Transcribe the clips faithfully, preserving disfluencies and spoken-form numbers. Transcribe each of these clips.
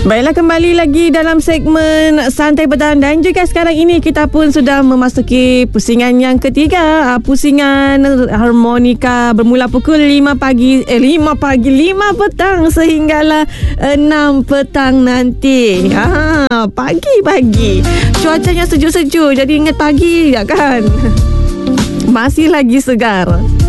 Baiklah, kembali lagi dalam segmen Santai Petang dan juga sekarang ini kita pun sudah memasuki pusingan yang ketiga. Pusingan harmonika bermula pukul lima pagi eh lima pagi lima petang sehinggalah enam petang nanti. Ha, pagi-pagi. Cuacanya sejuk-sejuk, jadi ingat pagi ya kan. Masih lagi segar.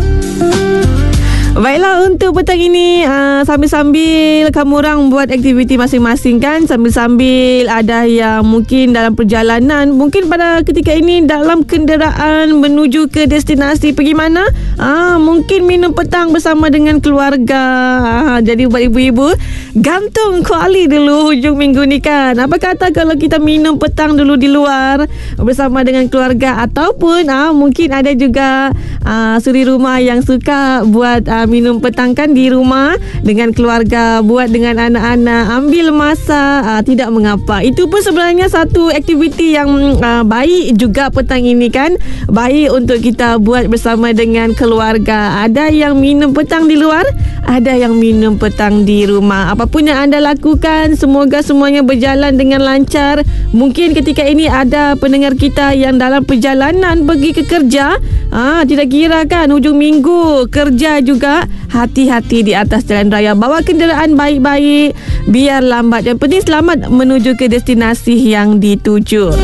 Baiklah, untuk petang ini uh, sambil-sambil kamu orang buat aktiviti masing-masing kan, sambil-sambil ada yang mungkin dalam perjalanan, mungkin pada ketika ini dalam kenderaan menuju ke destinasi pergi mana, ah, mungkin minum petang bersama dengan keluarga. Ah, jadi buat ibu-ibu, gantung kuali dulu hujung minggu ni kan. Apa kata kalau kita minum petang dulu di luar bersama dengan keluarga, ataupun ah, mungkin ada juga ah, suri rumah yang suka buat ah, minum petang kan di rumah dengan keluarga, buat dengan anak-anak, ambil masa, aa, tidak mengapa. Itu pun sebenarnya satu aktiviti yang aa, baik juga petang ini kan, baik untuk kita buat bersama dengan keluarga. Ada yang minum petang di luar, ada yang minum petang di rumah. Apapun yang anda lakukan, semoga semuanya berjalan dengan lancar. Mungkin ketika ini ada pendengar kita yang dalam perjalanan pergi ke kerja, aa, tidak kira kan hujung minggu kerja juga. Hati-hati di atas jalan raya, bawa kenderaan baik-baik, biar lambat. Yang penting selamat menuju ke destinasi yang dituju.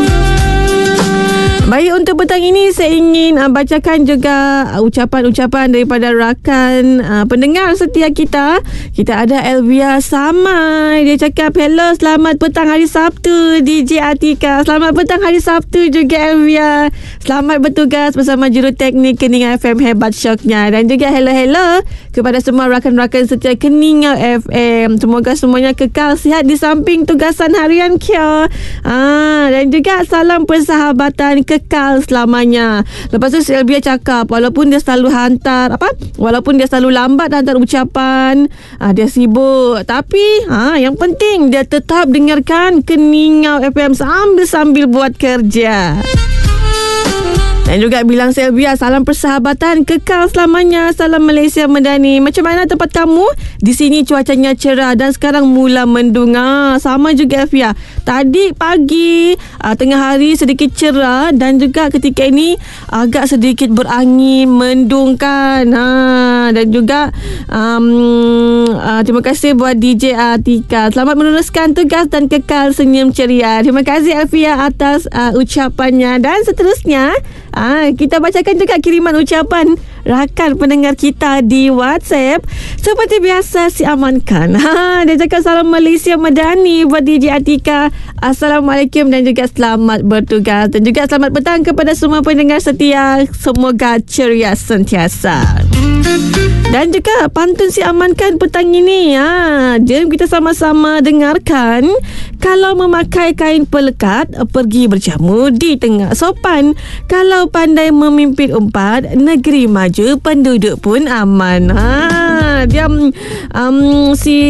Baik, untuk petang ini saya ingin uh, bacakan juga uh, ucapan-ucapan daripada rakan uh, pendengar setia kita. Kita ada Elvia Samai. Dia cakap, hello, selamat petang hari Sabtu D J Atika. Selamat petang hari Sabtu juga Elvia. Selamat bertugas bersama juruteknik Keningau F M, hebat syoknya. Dan juga hello-hello kepada semua rakan-rakan setia Keningau F M. Semoga semuanya kekal sihat di samping tugasan harian kia. Ah, dan juga salam persahabatan ke kekal selamanya. Lepas tu Sylvia cakap, walaupun dia selalu hantar apa, walaupun dia selalu lambat hantar ucapan, ah, dia sibuk, tapi ah, yang penting dia tetap dengarkan Keningau F M sambil-sambil buat kerja. Dan juga bilang Sylvia, salam persahabatan kekal selamanya. Salam Malaysia Madani. Macam mana tempat kamu? Di sini cuacanya cerah dan sekarang mula mendung. Ah, sama juga Elvia. Tadi pagi, ah, tengah hari sedikit cerah dan juga ketika ini agak sedikit berangin, mendung kan. Ah, dan juga um, ah, terima kasih buat D J Atika. Selamat meneruskan tugas dan kekal senyum ceria. Terima kasih Elvia atas ah, ucapannya. Dan seterusnya, Ah, kita bacakan juga kiriman ucapan rakan pendengar kita di WhatsApp. Seperti biasa, si amankan. Ha, dia cakap salam Malaysia Madani buat D J Atika. Assalamualaikum dan juga selamat bertugas. Dan juga selamat petang kepada semua pendengar setia. Semoga ceria sentiasa. Dan juga pantun si amankan petang ini. Ha, jom kita sama-sama dengarkan. Kalau memakai kain pelekat, pergi berjamu di tengah sopan. Kalau pandai memimpin umpat, negeri maju, penduduk pun aman. Ha, dia um, si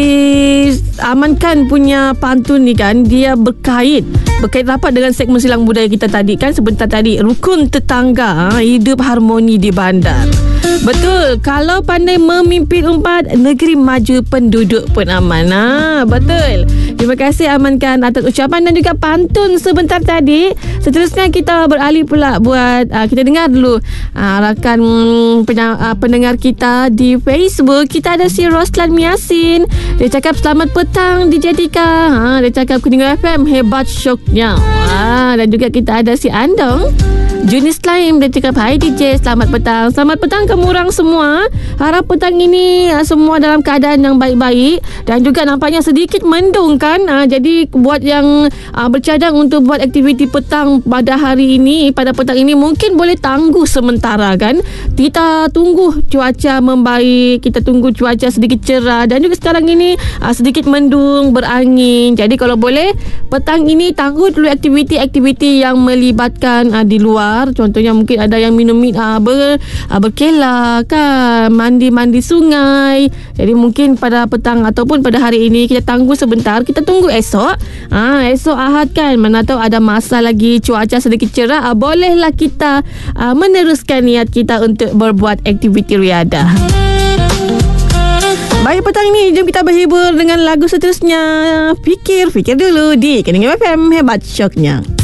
amankan punya pantun ni kan, dia berkait berkait rapat dengan segmen silang budaya kita tadi kan, sebentar tadi, rukun tetangga, ha, hidup harmoni di bandar. Betul, kalau pandai memimpin umpat, negeri maju, penduduk pun aman. Ha, betul. Terima kasih amankan atas ucapan dan juga pantun sebentar tadi. Seterusnya kita beralih pula buat uh, kita dengar dulu uh, rakan penya, uh, pendengar kita di Facebook. Kita ada si Roslan Miasin. Dia cakap selamat petang D J Tika. Ha, dia cakap Keningau F M hebat syoknya. Ha, dan juga kita ada si Andong Junis Klaim. Dia cakap hai D J, selamat petang. Selamat petang kamu orang semua. Harap petang ini uh, semua dalam keadaan yang baik-baik. Dan juga nampaknya sedikit mendung kan. Uh, jadi buat yang uh, bercadang untuk buat aktiviti petang pada hari ini, pada petang ini mungkin boleh tangguh sementara kan. Kita tunggu cuaca membaik, kita tunggu cuaca sedikit cerah. Dan juga sekarang ini uh, sedikit mendung, berangin. Jadi kalau boleh petang ini tangguh dulu aktiviti-aktiviti yang melibatkan uh, di luar. Contohnya mungkin ada yang minum uh, ber, uh, berkelah kan, mandi-mandi sungai. Jadi mungkin pada petang ataupun pada hari ini kita tangguh sebentar, kita tunggu esok. Ah, ha, esok Ahad kan, mana tahu ada masa lagi cuaca sedikit cerah, ha, bolehlah kita ha, meneruskan niat kita untuk berbuat aktiviti riadah. Baik, petang ni jom kita berhibur dengan lagu seterusnya. Fikir, fikir dulu di Keningam F M. Hebat syoknya.